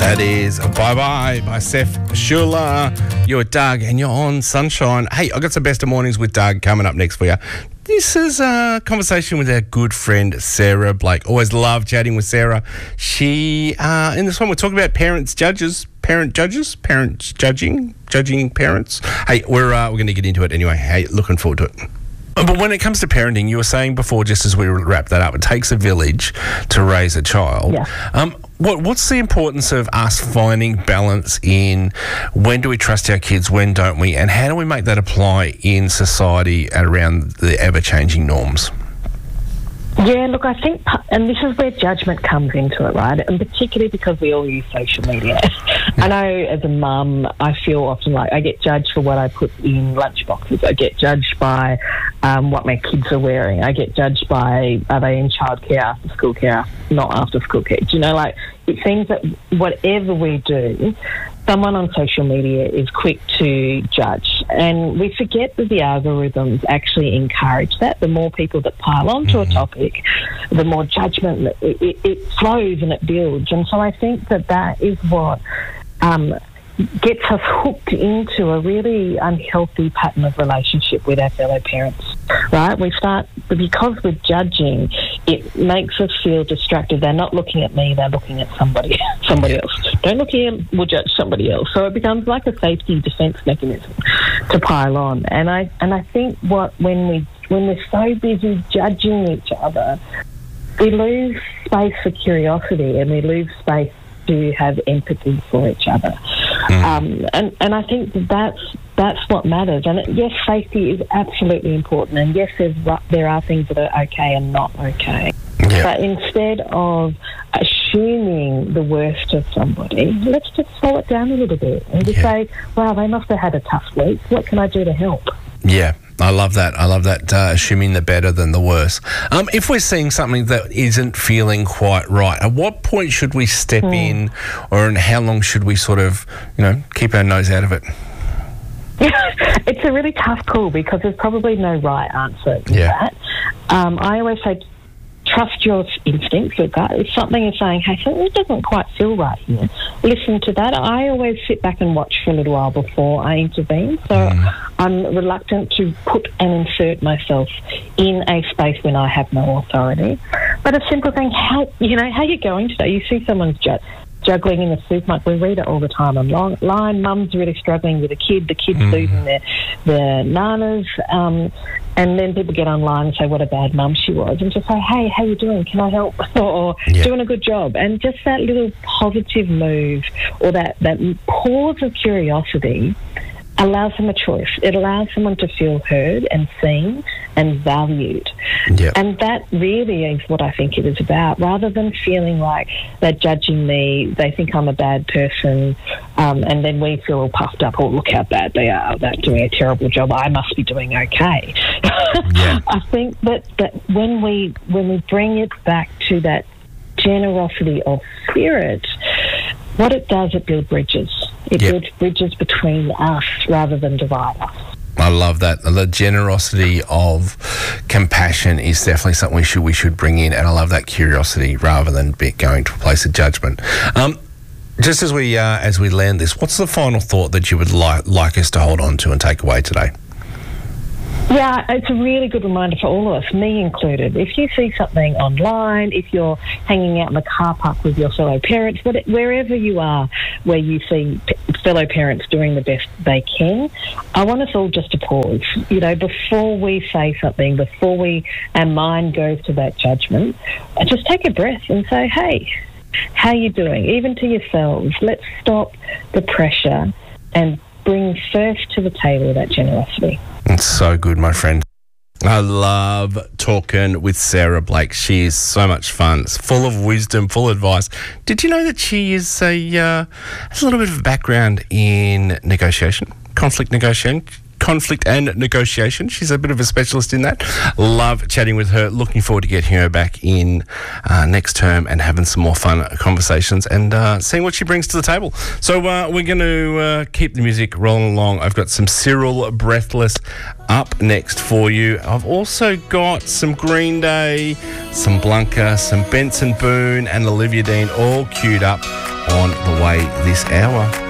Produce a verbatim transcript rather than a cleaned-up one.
That is Bye Bye by Seth Schuler. You're Doug and you're on Sunshine. Hey, I got some best of mornings with Doug coming up next for you. This is a conversation with our good friend Sarah Blake. Always love chatting with Sarah. She, uh, in this one, we're talking about parents, judges, parent judges, parents judging, judging parents. Hey, we're uh, we're going to get into it anyway. Hey, looking forward to it. But when it comes to parenting, you were saying before, just as we wrap that up, it takes a village to raise a child. Yeah. Um, what what's the importance of us finding balance in when do we trust our kids, when don't we, and how do we make that apply in society around the ever-changing norms? Yeah, look, I think, and this is where judgment comes into it, right? And particularly because we all use social media. I know as a mum, I feel often like I get judged for what I put in lunchboxes. I get judged by um, what my kids are wearing. I get judged by, are they in childcare, after school care, not after school care. Do you know, like, it seems that whatever we do, someone on social media is quick to judge. And we forget that the algorithms actually encourage that. The more people that pile onto a topic, the more judgment it, it, it flows and it builds. And so I think that that is what um, gets us hooked into a really unhealthy pattern of relationship with our fellow parents, right? We start, because we're judging, it makes us feel distracted. They're not looking at me, they're looking at somebody somebody else. Don't look here, we'll judge somebody else. So it becomes like a safety defence mechanism to pile on. And I and I think what when we when we're so busy judging each other, we lose space for curiosity and we lose space to have empathy for each other. Mm. Um, and, and I think that that's, that's what matters. And it, yes, safety is absolutely important. And yes, there's, there are things that are okay and not okay. Yeah. But instead of assuming the worst of somebody, let's just slow it down a little bit and just yeah. say, wow, they must have had a tough week. What can I do to help? Yeah. I love that. I love that, uh, assuming the better than the worse. Um, if we're seeing something that isn't feeling quite right, at what point should we step mm. in, or in how long should we sort of, you know, keep our nose out of it? It's a really tough call because there's probably no right answer to yeah. that. Um, I always say, trust your instincts, your gut. If something is saying, hey, something doesn't quite feel right here, listen to that. I always sit back and watch for a little while before I intervene. So mm. I'm reluctant to put and insert myself in a space when I have no authority. But a simple thing, how, you know, how are you going today? You see someone's ju- juggling in the supermarket. We read it all the time online. Mum's really struggling with a kid. The kid's mm. losing their, their nanas. Um, and then people get online and say what a bad mum she was, and just say, hey, how you doing? Can I help? or yeah. doing a good job. And just that little positive move or that, that pause of curiosity allows them a choice. It allows someone to feel heard and seen and valued. Yep. And that really is what I think it is about, rather than feeling like they're judging me, they think I'm a bad person, um, and then we feel all puffed up, oh, look how bad they are, they're doing a terrible job, I must be doing okay. Yeah. I think that, that when we when we bring it back to that generosity of spirit, what it does, it builds bridges. It yep. builds bridges between us rather than divide us. I love that. The generosity of compassion is definitely something we should we should bring in, and I love that curiosity rather than be going to a place of judgment. Um, just as we uh, as we land this, what's the final thought that you would like like us to hold on to and take away today? Yeah, it's a really good reminder for all of us, me included. If you see something online, if you're hanging out in the car park with your fellow parents, wherever you are where you see fellow parents doing the best they can, I want us all just to pause. You know, before we say something, before we our mind goes to that judgment, just take a breath and say, hey, how are you doing? Even to yourselves, let's stop the pressure and bring first to the table that generosity. It's so good, my friend. I love talking with Sarah Blake. She is so much fun. It's full of wisdom, full of advice. Did you know that she is a uh, has a little bit of a background in negotiation, conflict negotiation? conflict and negotiation. She's a bit of a specialist in that. Love chatting with her. Looking forward to getting her back in uh, next term and having some more fun conversations and uh, seeing what she brings to the table. So uh, we're going to uh, keep the music rolling along. I've got some Cyril Breathless up next for you. I've also got some Green Day, some Blanca, some Benson Boone and Olivia Dean all queued up on the way this hour.